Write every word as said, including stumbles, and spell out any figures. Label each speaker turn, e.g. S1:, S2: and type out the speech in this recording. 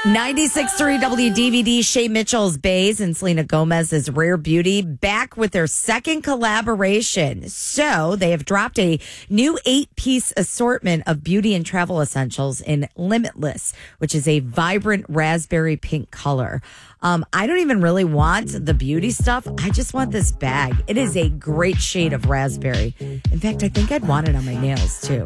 S1: ninety-six point three W D V D, Shay Mitchell's Bays and Selena Gomez's Rare Beauty back with their second collaboration. So they have dropped a new eight-piece assortment of beauty and travel essentials in Limitless, which is a vibrant raspberry pink color. Um, I don't even really want the beauty stuff. I just want this bag. It is a great shade of raspberry. In fact, I think I'd want it on my nails too.